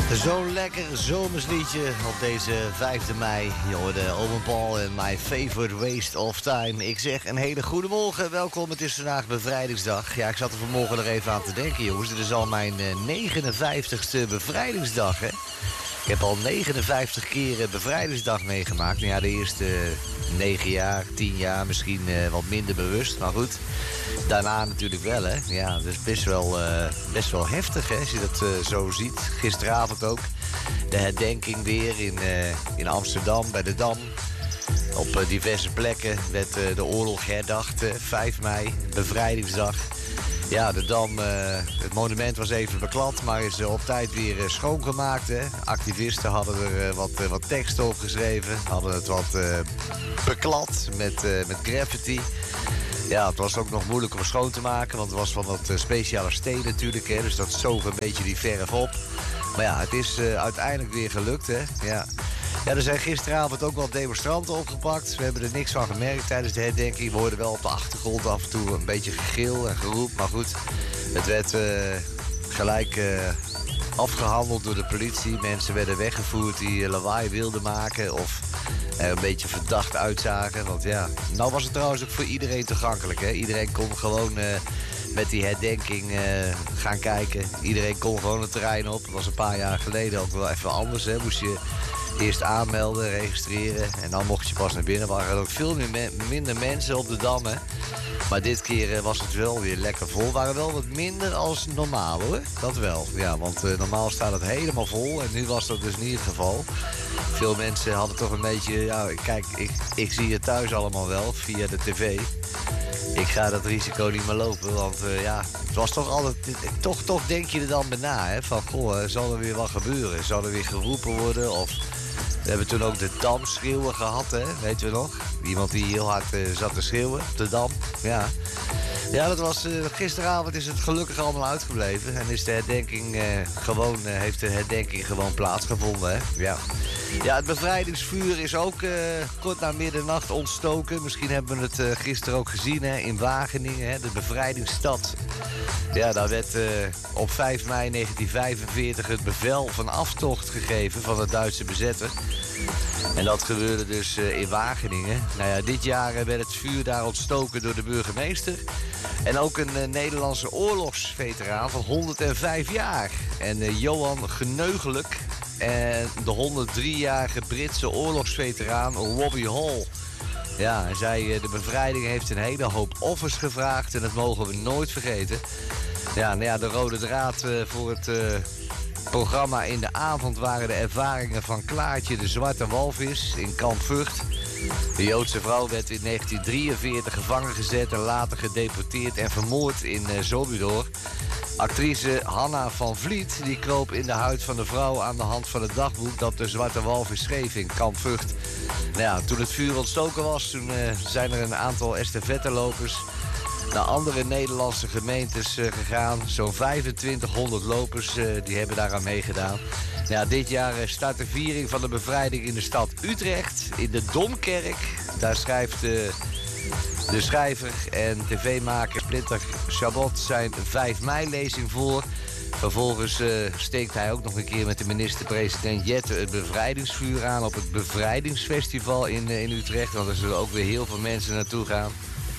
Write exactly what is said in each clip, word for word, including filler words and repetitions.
Zo'n lekker zomersliedje op deze vijfde mei. Je hoorde Owen Paul en My Favorite Waste of Time. Ik zeg een hele goede morgen. Welkom, het is vandaag bevrijdingsdag. Ja, ik zat er vanmorgen nog even aan te denken, jongens. Dit is al mijn negenenvijftigste bevrijdingsdag, hè. Ik heb al negenenvijftig keer bevrijdingsdag meegemaakt. Nou ja, de eerste negen jaar, tien jaar misschien uh, wat minder bewust. Maar goed, daarna natuurlijk wel, hè. Ja, dat is best wel, uh, best wel heftig, hè, als je dat uh, zo ziet. Gisteravond ook de herdenking weer in, uh, in Amsterdam, bij de Dam. Op uh, diverse plekken werd uh, de oorlog herdacht. Uh, vijf mei, bevrijdingsdag. Ja, de Dam, uh, het monument was even beklad, maar is uh, op tijd weer uh, schoongemaakt. Hè. Activisten hadden er uh, wat, uh, wat teksten op geschreven, hadden het wat uh, beklad met, uh, met graffiti. Ja, het was ook nog moeilijk om schoon te maken, want het was van dat uh, speciale steen natuurlijk. Hè, dus dat zoog een beetje die verf op. Maar ja, het is uh, uiteindelijk weer gelukt, hè. Ja. Ja, er zijn gisteravond ook wel demonstranten opgepakt. We hebben er niks van gemerkt tijdens de herdenking. We hoorden wel op de achtergrond af en toe een beetje gegil en geroep. Maar goed, het werd uh, gelijk uh, afgehandeld door de politie. Mensen werden weggevoerd die lawaai wilden maken of er een beetje verdacht uitzagen. Want ja, nou was het trouwens ook voor iedereen toegankelijk, hè. Iedereen kon gewoon uh, met die herdenking uh, gaan kijken. Iedereen kon gewoon het terrein op. Dat was een paar jaar geleden ook wel even anders, hè. Moest je eerst aanmelden, registreren en dan mocht je pas naar binnen. Er waren ook veel meer me- minder mensen op de Dam, hè. Maar dit keer uh, was het wel weer lekker vol. Waren wel wat minder als normaal, hoor. Dat wel, ja, want uh, normaal staat het helemaal vol en nu was dat dus niet het geval. Veel mensen hadden toch een beetje, ja, kijk, ik, ik zie het thuis allemaal wel via de tv. Ik ga dat risico niet meer lopen, want uh, ja, het was toch altijd, toch, toch denk je er dan bij na, hè, van goh, zal er weer wat gebeuren? Zal er weer geroepen worden? Of we hebben toen ook de Dam schreeuwen gehad, hè, weten we nog? Iemand die heel hard uh, zat te schreeuwen op de Dam, ja. Ja, dat was, uh, gisteravond is het gelukkig allemaal uitgebleven. En is de herdenking uh, gewoon, uh, heeft de herdenking gewoon plaatsgevonden, hè? Ja. Ja, het bevrijdingsvuur is ook uh, kort na middernacht ontstoken. Misschien hebben we het uh, gisteren ook gezien, hè, in Wageningen, hè, de bevrijdingsstad. Ja, daar werd uh, op vijf mei negentien vijfenveertig het bevel van aftocht gegeven van de Duitse bezetter. En dat gebeurde dus uh, in Wageningen. Nou ja, dit jaar uh, werd het vuur daar ontstoken door de burgemeester. En ook een uh, Nederlandse oorlogsveteraan van honderdvijf jaar. En uh, Johan Geneugelijk en de honderddriejarige Britse oorlogsveteraan Robbie Hall. Ja, hij zei, uh, de bevrijding heeft een hele hoop offers gevraagd en dat mogen we nooit vergeten. Ja, nou ja, de rode draad uh, voor het uh, programma in de avond waren de ervaringen van Klaartje de Zwarte Walvis in Kamp Vught. De Joodse vrouw werd in negentien drieënveertig gevangen gezet en later gedeporteerd en vermoord in uh, Sobibor. Actrice Hanna van Vliet die kroop in de huid van de vrouw aan de hand van het dagboek dat de Zwarte Walvis schreef in Kamp Vught. Nou ja, toen het vuur ontstoken was, toen uh, zijn er een aantal estafettelopers naar andere Nederlandse gemeentes uh, gegaan. Zo'n vijfentwintighonderd lopers uh, die hebben daaraan meegedaan. Ja, dit jaar uh, start de viering van de bevrijding in de stad Utrecht, in de Domkerk. Daar schrijft uh, de schrijver en tv-maker Splinter Chabot zijn vijf mei-lezing voor. Vervolgens uh, steekt hij ook nog een keer met de minister-president Jette het bevrijdingsvuur aan op het bevrijdingsfestival in, uh, in Utrecht. Want er zullen ook weer heel veel mensen naartoe gaan.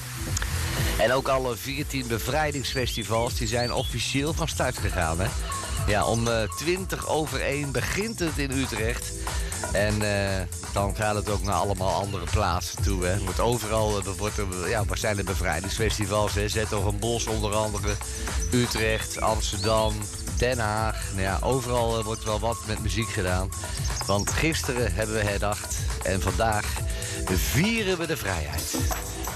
En ook alle veertien bevrijdingsfestivals die zijn officieel van start gegaan, hè. Ja, om uh, twintig over één begint het in Utrecht. En uh, dan gaat het ook naar allemaal andere plaatsen toe, hè. Wordt overal, uh, wordt er, ja, waar zijn de bevrijdingsfestivals, hè? Zetogenbosch onder andere, Utrecht, Amsterdam, Den Haag. Nou ja, overal uh, wordt wel wat met muziek gedaan. Want gisteren hebben we herdacht en vandaag vieren we de vrijheid.